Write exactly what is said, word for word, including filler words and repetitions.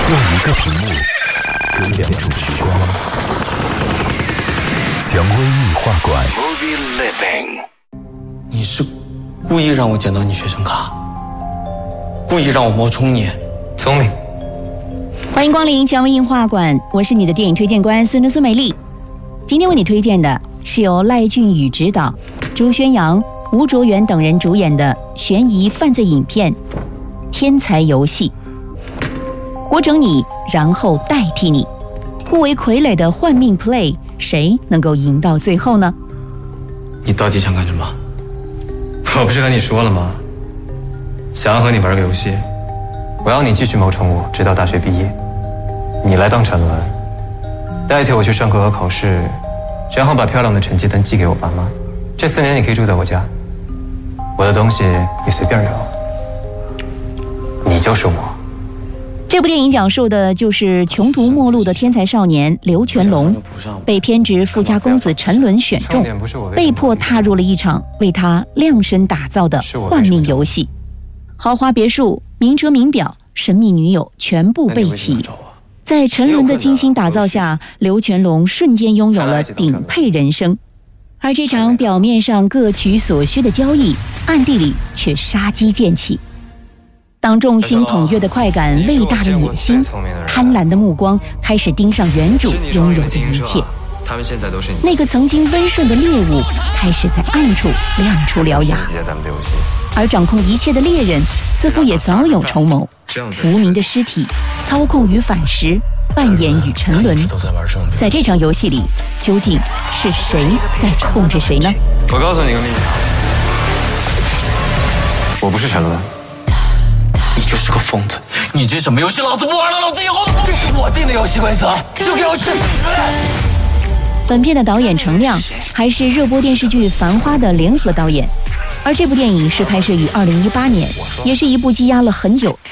用一个屏幕隔两种时光。蔷薇艺画馆。 你是故意让我捡到你学生卡，故意让我冒充你， 聪明。 欢迎光临蔷薇映画馆，我是你的电影推荐官孙中孙美丽。今天为你推荐的是由赖俊宇执导、朱宣阳、吴卓源等人主演的悬疑犯罪影片《天才游戏》。活整你，然后代替你，互为傀儡的换命 play， 谁能够赢到最后呢？ 你到底想干什么？ 我不是跟你说了吗？想要和你玩个游戏，我要你继续谋宠我，直到大学毕业。你来当沉沦，代替我去上课和考试，然后把漂亮的成绩单寄给我爸妈。这四年你可以住在我家，我的东西你随便扔，你就是我。 这部电影讲述的就是穷途末路的天才少年刘全龙，被偏执富家公子沉沦选中，被迫踏入了一场为他量身打造的换命游戏。豪华别墅、名车名表、神秘女友全部备齐，在沉沦的精心打造下，刘全龙瞬间拥有了顶配人生。而这场表面上各取所需的交易，暗地里却杀机渐起。当众星捧月的快感、伟大的野心、贪婪的目光开始盯上原主拥有的一切，那个曾经温顺的猎物开始在暗处亮出獠牙，而掌控一切的猎人似乎也早有筹谋。无名的尸体操控与反噬，扮演与沉沦，在这场游戏里，究竟是谁在控制谁呢？ 我告诉你个秘密，我不是沉沦。 你就是个疯子！你这什么游戏，老子不玩了，老子以后这是我定的游戏规则，就给我去死！ 本片的导演程亮还是热播电视剧《繁花》的联合导演，而这部电影是拍摄于二零一八年，也是一部积压了很久才